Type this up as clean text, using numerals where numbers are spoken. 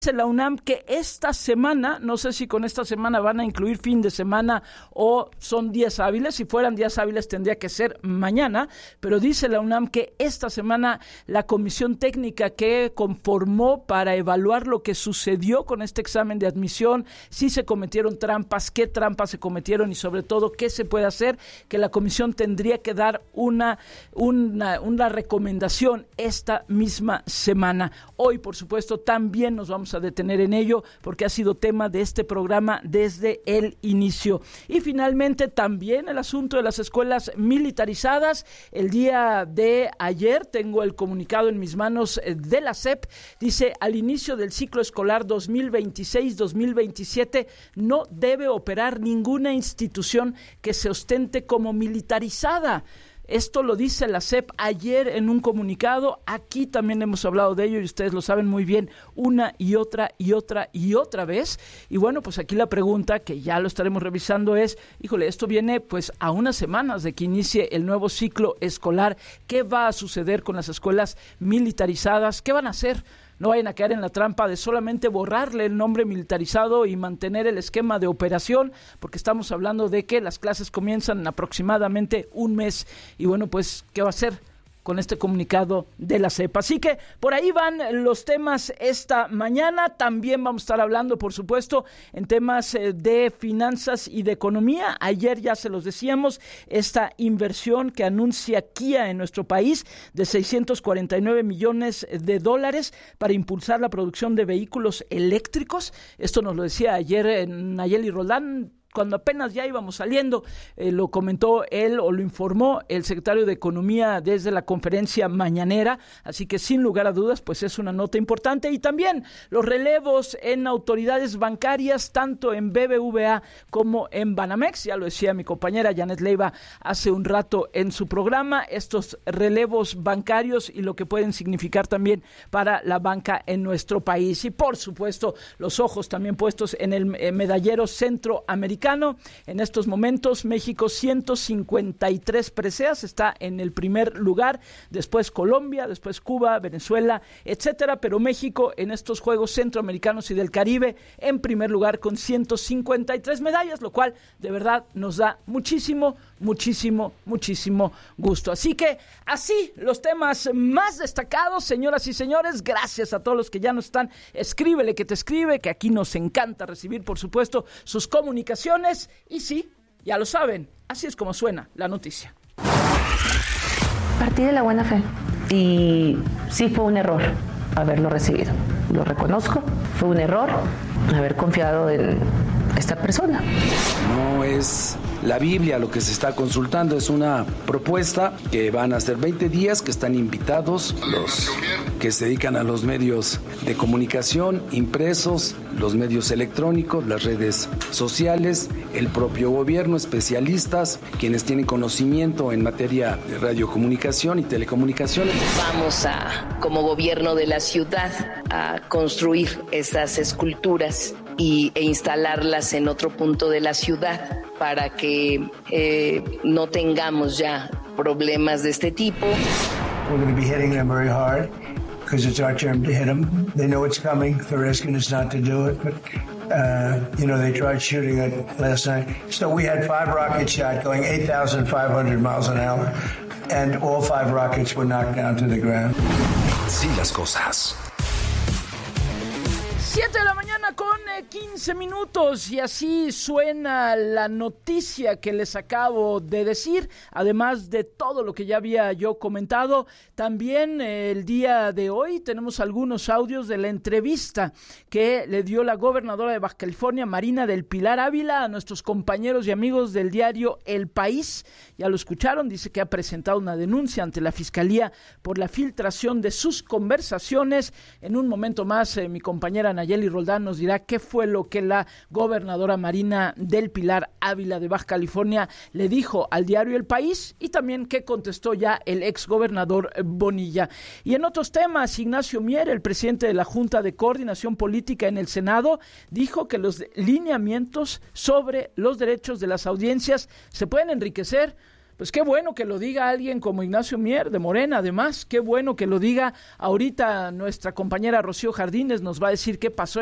la UNAM que esta semana, no sé si con esta semana van a incluir fin de semana o son días hábiles, si fueran días hábiles tendría que ser mañana, pero dice la UNAM que esta semana la comisión técnica que conformó para evaluar lo que sucedió con este examen de admisión, si se cometieron trampas, qué trampas se cometieron y sobre todo qué se puede hacer, que la comisión tendría que dar una recomendación esta misma semana. Hoy, por supuesto, también nos vamos a detener en ello porque ha sido tema de este programa desde el inicio. Y finalmente también el asunto de las escuelas militarizadas. El día de ayer tengo el comunicado en mis manos de la SEP. Dice: al inicio del ciclo escolar 2026-2027 no debe operar ninguna institución que se ostente como militarizada. Esto lo dice la SEP ayer en un comunicado. Aquí también hemos hablado de ello y ustedes lo saben muy bien una y otra vez. Y bueno, pues aquí la pregunta que ya lo estaremos revisando es, híjole, esto viene pues a unas semanas de que inicie el nuevo ciclo escolar. ¿Qué va a suceder con las escuelas militarizadas? ¿Qué van a hacer? No vayan a caer en la trampa de solamente borrarle el nombre militarizado y mantener el esquema de operación, porque estamos hablando de que las clases comienzan en aproximadamente un mes. Y bueno, pues, ¿qué va a hacer con este comunicado de la SEP? Así que por ahí van los temas esta mañana. También vamos a estar hablando, por supuesto, en temas de finanzas y de economía. Ayer ya se los decíamos, esta inversión que anuncia Kia en nuestro país de $649 millones para impulsar la producción de vehículos eléctricos. Esto nos lo decía ayer Nayeli Roldán, cuando apenas ya íbamos saliendo, lo comentó él o lo informó el secretario de Economía desde la conferencia mañanera, así que sin lugar a dudas, pues es una nota importante. Y también los relevos en autoridades bancarias, tanto en BBVA como en Banamex, ya lo decía mi compañera Janet Leiva hace un rato en su programa, estos relevos bancarios y lo que pueden significar también para la banca en nuestro país. Y por supuesto, los ojos también puestos en el medallero centroamericano. En estos momentos, México 153 preseas, está en el primer lugar, después Colombia, después Cuba, Venezuela, etcétera, pero México en estos Juegos Centroamericanos y del Caribe en primer lugar con 153 medallas, lo cual de verdad nos da muchísimo gusto. Así que así los temas más destacados, señoras y señores. Gracias a todos los que ya nos están. Escríbele que te escribe, que aquí nos encanta recibir, por supuesto, sus comunicaciones. Y sí, ya lo saben, así es como suena la noticia. Partí de la buena fe y sí fue un error haberlo recibido. Lo reconozco, fue un error haber confiado en esta persona. No es la Biblia lo que se está consultando, es una propuesta que van a ser 20 días, que están invitados los que se dedican a los medios de comunicación, impresos, los medios electrónicos, las redes sociales, el propio gobierno, especialistas, quienes tienen conocimiento en materia de radiocomunicación y telecomunicaciones. Vamos como gobierno de la ciudad, a construir esas esculturas e instalarlas en otro punto de la ciudad para que no tengamos ya problemas de este tipo. We're going to be hitting them very hard because it's our turn to hit them. They know it's coming. They're asking us not to do it, but they tried shooting it last night. So we had 5 rockets shot going 8,500 miles an hour, and all 5 rockets were knocked down to the ground. Sí, las cosas. 7 de la mañana con 15 minutos y así suena la noticia que les acabo de decir, además de todo lo que ya había yo comentado. También el día de hoy tenemos algunos audios de la entrevista que le dio la gobernadora de Baja California, Marina del Pilar Ávila, a nuestros compañeros y amigos del diario El País. Ya lo escucharon, dice que ha presentado una denuncia ante la Fiscalía por la filtración de sus conversaciones. En un momento más, mi compañera Nayeli Roldán nos dirá qué fue lo que la gobernadora Marina del Pilar Ávila de Baja California le dijo al diario El País y también qué contestó ya el exgobernador Bonilla. Y en otros temas, Ignacio Mier, el presidente de la Junta de Coordinación Política en el Senado, dijo que los lineamientos sobre los derechos de las audiencias se pueden enriquecer, pues qué bueno que lo diga alguien como Ignacio Mier, de Morena, además, qué bueno que lo diga ahorita nuestra compañera Rocío Jardines, nos va a decir qué pasó